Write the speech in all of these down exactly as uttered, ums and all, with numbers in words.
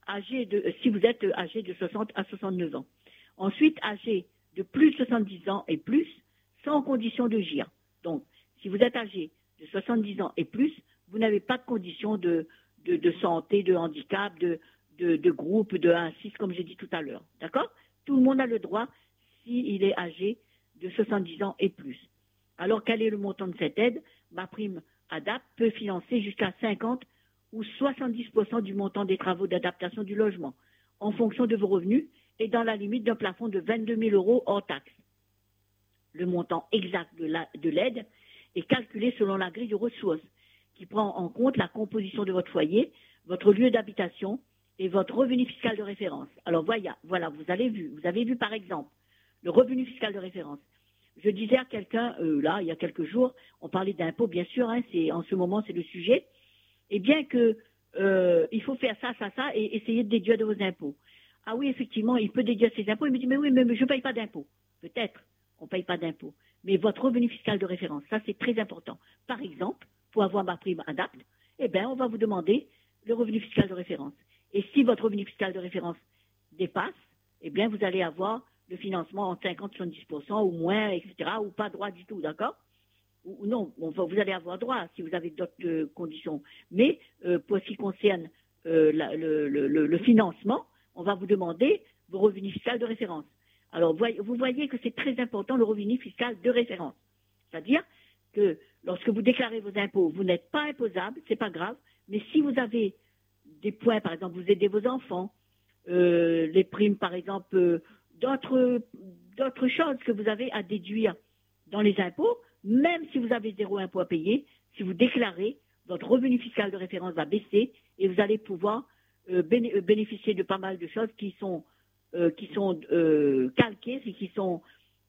âgé de, euh, si vous êtes euh, âgé de soixante à soixante-neuf ans. Ensuite, âgé de plus de soixante-dix ans et plus, sans condition de G I R. Donc, si vous êtes âgé de soixante-dix ans et plus, vous n'avez pas de condition de, de, de santé, de handicap, de, de, de groupe, de un à six, comme j'ai dit tout à l'heure. D'accord? Tout le monde a le droit s'il est âgé de soixante-dix ans et plus. Alors, quel est le montant de cette aide? Ma prime ADAPT peut financer jusqu'à cinquante ou soixante-dix pour cent du montant des travaux d'adaptation du logement, en fonction de vos revenus et dans la limite d'un plafond de vingt-deux mille euros hors taxe. Le montant exact de l'aide est calculé selon la grille de ressources, qui prend en compte la composition de votre foyer, votre lieu d'habitation et votre revenu fiscal de référence. Alors voilà, voilà, vous avez vu, vous avez vu par exemple le revenu fiscal de référence. Je disais à quelqu'un, euh, là, il y a quelques jours, on parlait d'impôts, bien sûr, hein, c'est, en ce moment, c'est le sujet, et bien que euh, il faut faire ça, ça, ça, et essayer de déduire de vos impôts. Ah oui, effectivement, il peut déduire ses impôts. Il me dit, mais oui, mais, mais je ne paye pas d'impôts. Peut-être, on ne paye pas d'impôts. Mais votre revenu fiscal de référence, ça, c'est très important. Par exemple, pour avoir ma prime ADAPT, eh bien, on va vous demander le revenu fiscal de référence. Et si votre revenu fiscal de référence dépasse, eh bien, vous allez avoir le financement en cinquante à soixante-dix pour cent ou moins, et cetera, ou pas droit du tout, d'accord? Ou non, bon, vous allez avoir droit si vous avez d'autres euh, conditions. Mais euh, pour ce qui concerne euh, la, le, le, le financement, on va vous demander vos revenus fiscaux de référence. Alors, vous voyez que c'est très important le revenu fiscal de référence. C'est-à-dire que lorsque vous déclarez vos impôts, vous n'êtes pas imposable, c'est pas grave, mais si vous avez des points, par exemple, vous aidez vos enfants, euh, les primes, par exemple, euh, d'autres, d'autres choses que vous avez à déduire dans les impôts, même si vous avez zéro impôt à payer, si vous déclarez, votre revenu fiscal de référence va baisser et vous allez pouvoir euh, béné- bénéficier de pas mal de choses qui sont, euh, qui sont euh, calquées et qui sont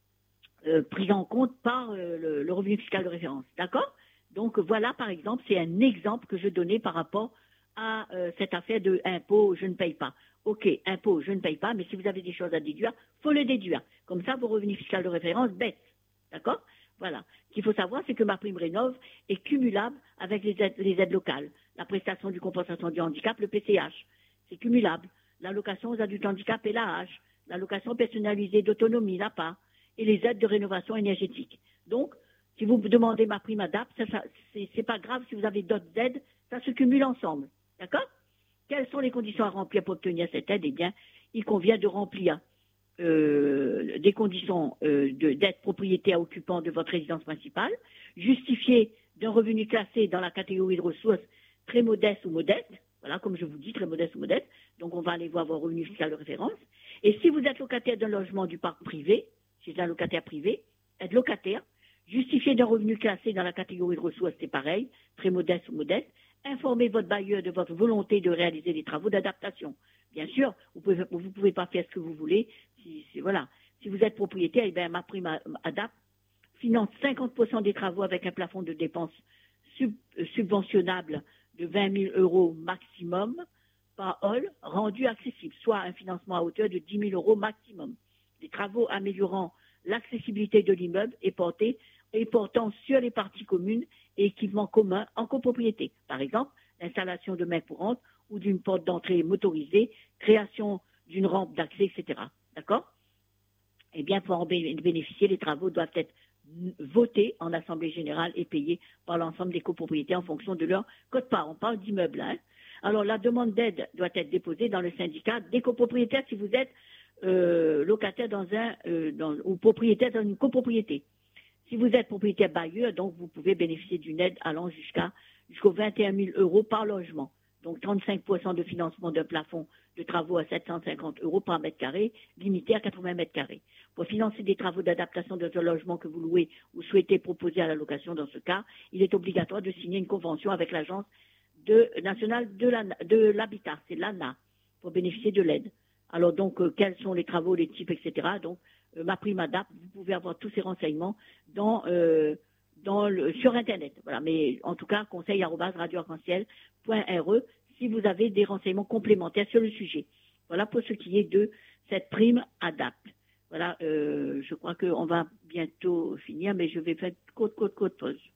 euh, prises en compte par euh, le, le revenu fiscal de référence. D'accord? Donc voilà, par exemple, c'est un exemple que je donnais par rapport à euh, cette affaire de impôt, je ne paye pas. Ok, impôt, je ne paye pas, mais si vous avez des choses à déduire, il faut le déduire. Comme ça, vos revenus fiscaux de référence baissent. D'accord? Voilà. Ce qu'il faut savoir, c'est que ma prime rénov est cumulable avec les aides, les aides locales. La prestation du compensation du handicap, le P C H, c'est cumulable. L'allocation aux adultes handicapés et l'A H, l'allocation personnalisée d'autonomie, l'A P A, et les aides de rénovation énergétique. Donc, si vous demandez ma prime ADAPT, ça, ça, c'est, c'est pas grave si vous avez d'autres aides, ça se cumule ensemble. D'accord? Quelles sont les conditions à remplir pour obtenir cette aide? Eh bien, il convient de remplir euh, des conditions euh, de, d'être propriétaire occupant de votre résidence principale, justifier d'un revenu classé dans la catégorie de ressources très modeste ou modeste, voilà, comme je vous dis, très modeste ou modeste, donc on va aller voir vos revenus fiscaux de référence. Et si vous êtes locataire d'un logement du parc privé, chez un locataire privé, être locataire, justifier d'un revenu classé dans la catégorie de ressources, c'est pareil, très modeste ou modeste, informer votre bailleur de votre volonté de réaliser des travaux d'adaptation. Bien sûr, vous pouvez, vous pouvez pas faire ce que vous voulez. Si, si, voilà. Si vous êtes propriétaire, eh bien, ma prime ADAPT finance cinquante pour cent des travaux avec un plafond de dépenses sub, subventionnable de vingt mille euros maximum par hall rendu accessible, soit un financement à hauteur de dix mille euros maximum. Les travaux améliorant l'accessibilité de l'immeuble et portés et portant sur les parties communes et équipements communs en copropriété. Par exemple, l'installation de mains courantes ou d'une porte d'entrée motorisée, création d'une rampe d'accès, et cetera. D'accord? Eh bien, pour en bénéficier, les travaux doivent être votés en assemblée générale et payés par l'ensemble des copropriétés en fonction de leur quote-part. On parle d'immeubles. Hein? Alors, la demande d'aide doit être déposée dans le syndicat des copropriétaires si vous êtes euh, locataire dans un euh, dans, ou propriétaire dans une copropriété. Si vous êtes propriétaire bailleur, donc vous pouvez bénéficier d'une aide allant jusqu'à jusqu'aux vingt et un mille euros par logement. Donc trente-cinq pour cent de financement d'un plafond de travaux à sept cent cinquante euros par mètre carré, limité à quatre-vingts mètres carrés. Pour financer des travaux d'adaptation de un logement que vous louez ou souhaitez proposer à la location dans ce cas, il est obligatoire de signer une convention avec l'Agence de, nationale de, la, de l'habitat, c'est l'A N A, pour bénéficier de l'aide. Alors donc, euh, quels sont les travaux, les types, et cetera. Donc, euh, ma prime ADAPT, vous pouvez avoir tous ces renseignements dans, euh, dans le, sur Internet. Voilà, mais en tout cas, conseil arobase radio arc-en-ciel point r e si vous avez des renseignements complémentaires sur le sujet. Voilà pour ce qui est de cette prime ADAPT. Voilà, euh, je crois qu'on va bientôt finir, mais je vais faire côte, côte, côte pause.